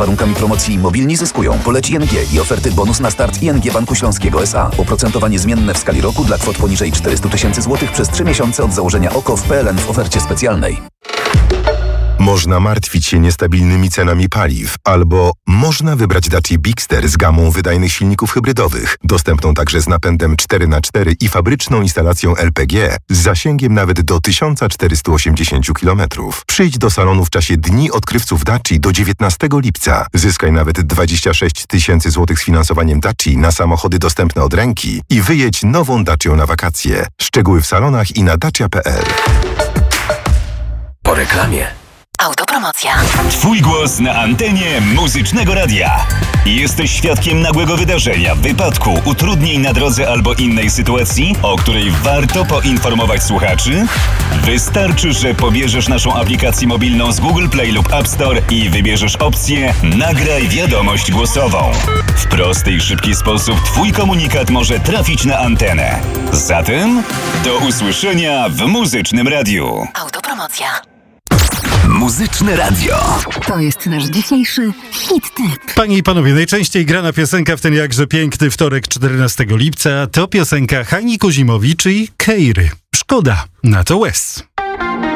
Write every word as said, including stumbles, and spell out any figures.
warunkami promocji mobilni zyskują. Poleć I N G i oferty bonus na start I N G Banku Śląskiego S A. Oprocentowanie zmienne w skali roku dla kwot poniżej czterysta tysięcy złotych przez trzy miesiące od założenia O K O W P L N w ofercie specjalnej. Można martwić się niestabilnymi cenami paliw, albo można wybrać Dacia Bigster z gamą wydajnych silników hybrydowych, dostępną także z napędem cztery na cztery i fabryczną instalacją L P G z zasięgiem nawet do tysiąc czterysta osiemdziesiąt kilometrów. Przyjdź do salonu w czasie Dni Odkrywców Dacia do dziewiętnastego lipca. Zyskaj nawet dwadzieścia sześć tysięcy złotych z finansowaniem Dacia na samochody dostępne od ręki i wyjedź nową Dacią na wakacje. Szczegóły w salonach i na dacia kropka p l. Po reklamie. Autopromocja. Twój głos na antenie Muzycznego Radia. Jesteś świadkiem nagłego wydarzenia, wypadku, utrudnień na drodze albo innej sytuacji, o której warto poinformować słuchaczy? Wystarczy, że pobierzesz naszą aplikację mobilną z Google Play lub App Store i wybierzesz opcję Nagraj wiadomość głosową. W prosty i szybki sposób Twój komunikat może trafić na antenę. Zatem do usłyszenia w Muzycznym Radiu. Autopromocja. Muzyczne Radio. To jest nasz dzisiejszy hit tip. Panie i panowie, najczęściej grana piosenka w ten jakże piękny wtorek czternastego lipca to piosenka Hani Kozimowicz i Keiry. Szkoda na to łez.